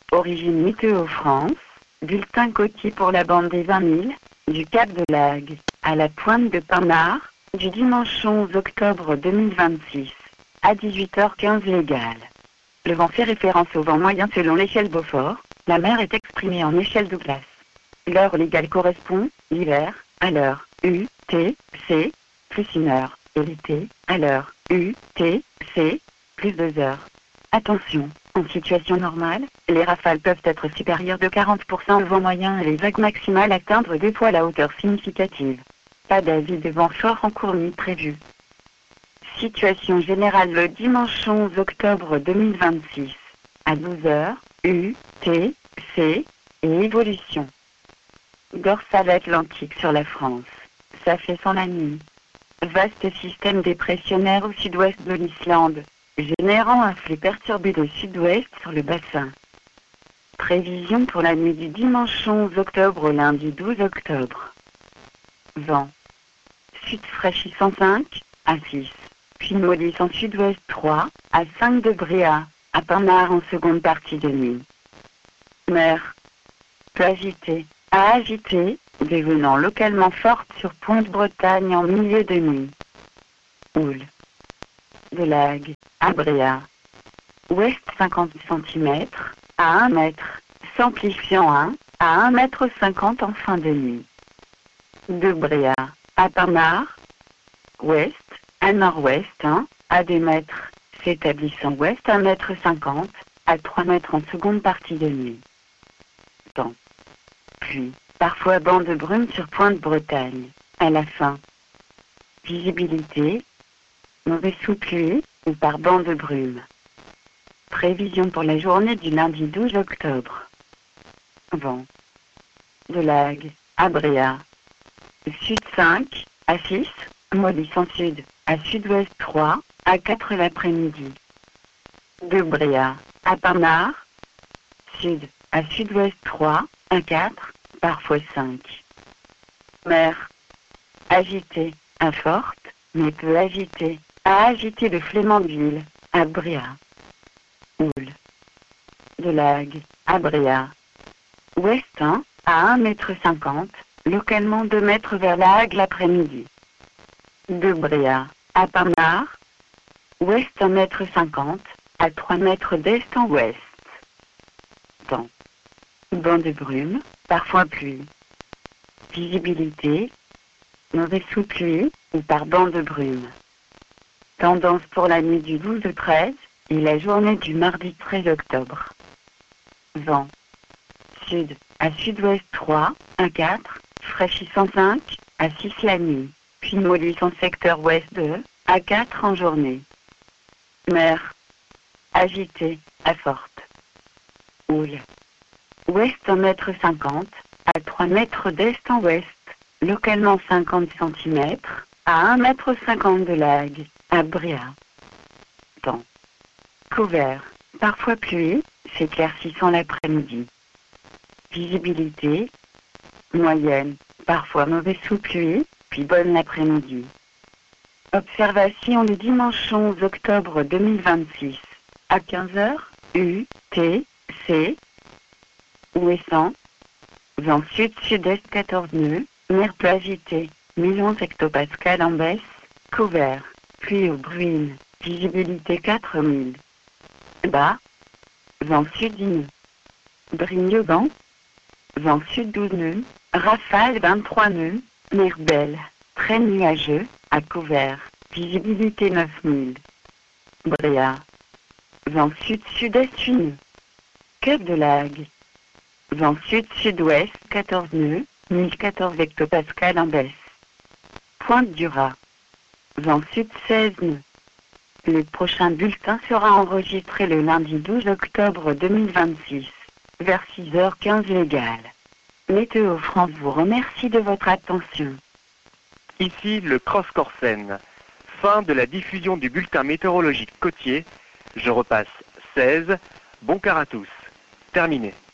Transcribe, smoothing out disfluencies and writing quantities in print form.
Origine Météo France, bulletin côtier pour la bande des 20 000, du Cap de Lagos à la pointe de Pinard, du dimanche 11 octobre 2026, à 18h15 légal. Le vent fait référence au vent moyen selon l'échelle Beaufort, la mer est exprimée en échelle Douglas. L'heure légale correspond, l'hiver, à l'heure UTC, plus 1 heure, et l'été, à l'heure UTC, plus 2 heures. Attention, en situation normale, les rafales peuvent être supérieures de 40% au vent moyen et les vagues maximales atteindre 2 fois la hauteur significative. Pas d'avis de vent fort en cours ni prévu. Situation générale le dimanche 11 octobre 2026, à 12h, UTC, et évolution. Dorsale atlantique sur la France. Ça fait sans la nuit. Vaste système dépressionnaire au sud-ouest de l'Islande, générant un flux perturbé de sud-ouest sur le bassin. Prévision pour la nuit du dimanche 11 octobre au lundi 12 octobre. Vent. Sud fraîchissant 5 à 6, puis mollissant sud-ouest 3 à 5 degrés à Pinard en seconde partie de nuit. Mer. Peu agitée, à agitée, devenant localement forte sur Pointe-Bretagne en milieu de nuit. Houle. De Lagos à Bréa. Ouest 50 cm, à 1 mètre, s'amplifiant à 1,50 m en fin de nuit. De Bréa à Pinard. Ouest à nord-ouest 1 à 2 mètres, s'établissant ouest 1,50 m, à 3 mètres en seconde partie de nuit. Temps. Pluie. Parfois banc de brume sur Pointe-Bretagne, à la fin. Visibilité. Mauvais sous pluie, ou par banc de brume. Prévision pour la journée du lundi 12 octobre. Vent. De Lagos à Bréa. Sud 5 à 6, mollissant sud, à sud-ouest 3 à 4 l'après-midi. De Bréa à Pinard. Sud à sud-ouest 3 à 4, parfois 5. Mer. Agitée, à forte, mais peu agitée, à agiter de Flémandville, à Bréa. Houle. De Lagos à Bréa. Ouest 1 à 1,50 m, localement 2 mètres vers la Hague l'après-midi. De Bréa à Pinard. Ouest 1,50 m, à 3 mètres d'est en ouest. Temps. Banc de brume, parfois pluie. Visibilité. Mauvais sous pluie, ou par banc de brume. Tendance pour la nuit du 12 au 13, et la journée du mardi 13 octobre. Vent. Sud à sud-ouest 3 à 4, fraîchissant 5 à 6 la nuit, puis mollissant secteur ouest 2 à 4 en journée. Mer. Agitée, à forte. Houle. Ouest 1,50 m, à 3 mètres d'est en ouest, localement 50 cm, à 1,50 m de Lagos, à Bréa. Temps. Couvert, parfois pluie, s'éclaircissant l'après-midi. Visibilité. Moyenne, parfois mauvais sous pluie, puis bonne l'après-midi. Observation le dimanche 11 octobre 2026, à 15h, UTC. Ouessant. Vent sud-sud-est 14 nœuds, mer peu agitée, 1011 hectopascales en baisse, couvert, pluie aux bruines, visibilité 4000. Bas. Vent sud 10 nœuds. Brigne au vent. Vent sud 12 nœuds, rafale 23 nœuds, mer belle, très nuageux, à couvert, visibilité 9000. Bréa. Vent sud-sud-est 8 nœuds. Cap de Lagos. Vent sud-sud-ouest 14 nœuds, 1014 hectopascales en baisse. Pointe du Raz. Vent sud 16 nœuds. Le prochain bulletin sera enregistré le lundi 12 octobre 2026, vers 6h15 légal. Météo France vous remercie de votre attention. Ici le Cross Corsen. Fin de la diffusion du bulletin météorologique côtier. Je repasse 16. Bon quart à tous. Terminé.